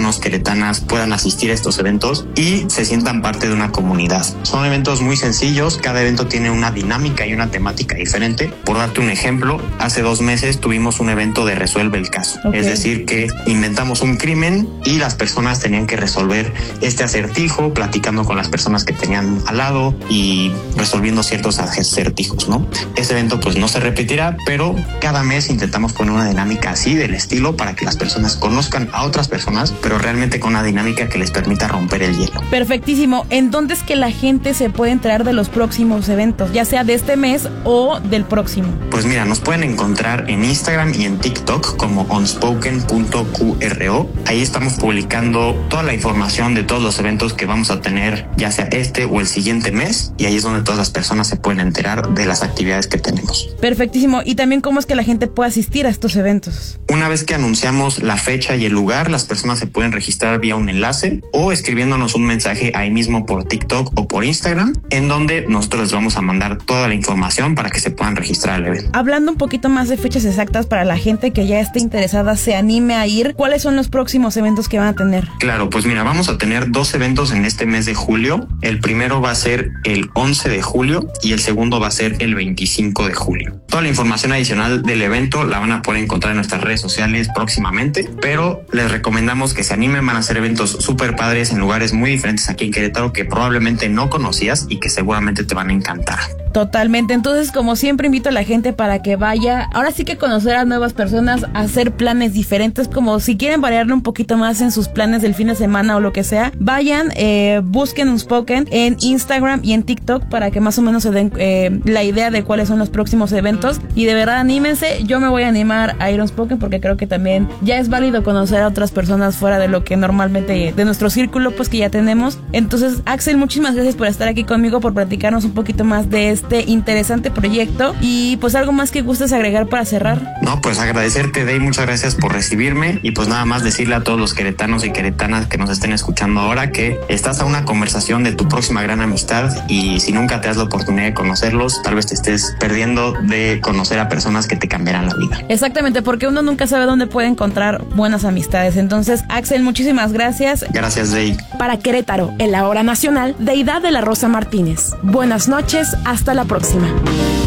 queretanos, queretanas puedan asistir a estos eventos y se sientan parte de una comunidad. Son eventos muy sencillos, cada evento tiene una dinámica y una temática diferente. Por darte un ejemplo, hace 2 meses tuvimos un evento de Resuelve el Caso. Okay. Es decir, que inventamos un crimen y las personas tenían que resolver este acertijo, platicando con las personas que tenían al lado y resolviendo ciertos acertijos, ¿no? Ese evento pues no se repetirá, pero cada mes intentamos poner una dinámica así del estilo para que las personas conozcan a otras personas, pero realmente con una dinámica que les permita romper el hielo. Perfectísimo. ¿En dónde es que la gente se puede enterar de los próximos eventos, ya sea de este mes o del próximo? Pues mira, nos pueden encontrar en Instagram y en TikTok como unspoken.qro. Ahí estamos publicando toda la información de todos los eventos que vamos a tener, ya sea este o el siguiente mes, y ahí es donde todas las personas se pueden enterar de las actividades que tenemos. Perfectísimo. ¿Y también cómo es que la gente puede asistir a estos eventos? Una vez que anunciamos la fecha y el lugar, las personas se pueden registrar vía un enlace o escribiéndonos un mensaje ahí mismo por TikTok o por Instagram, en donde nosotros les vamos a mandar toda la información para que se puedan registrar al evento. Hablando un poquito más de fechas exactas para la gente que ya esté interesada, se anime a ir, ¿cuáles son los próximos eventos que van a tener? Claro, pues mira, vamos a tener 2 eventos en este mes de julio. El primero va a ser el 11 de julio y el segundo va a ser el 25 de julio. Toda la información adicional del evento la van a poder encontrar en nuestras redes sociales próximamente, pero les recomendamos que se animen. Van a ser eventos súper padres en lugares muy diferentes aquí en Querétaro que probablemente no conocías y que seguramente te van a encantar. Totalmente. Entonces, como siempre, invito a la gente para que vaya, ahora sí que conocer a nuevas personas, hacer planes diferentes, como si quieren variarle un poquito más en sus planes del fin de semana o lo que sea, vayan, busquen Unspoken en Instagram y en TikTok para que más o menos se den la idea de cuáles son los próximos eventos, y de verdad anímense. Yo me voy a animar a ir a Unspoken porque creo que también ya es válido conocer a otras personas fuera de lo que normalmente, de nuestro círculo pues que ya tenemos. Entonces, Axel, muchísimas gracias por estar aquí conmigo, por platicarnos un poquito más de este interesante proyecto, y pues algo más que gustes agregar para cerrar. No, pues agradecerte, Dey, muchas gracias por recibirme, y pues nada más decirle a todos los queretanos y queretanas que nos estén escuchando ahora que estás a una conversación de tu próxima gran amistad, y si nunca te das la oportunidad de conocerlos, tal vez te estés perdiendo de conocer a personas que te cambiarán la vida. Exactamente, porque uno nunca sabe dónde puede encontrar buenas amistades. Entonces, Axel, muchísimas gracias. Gracias, Dey. Para Querétaro, en la hora nacional, Deidad de la Rosa Martínez. Buenas noches, hasta la próxima.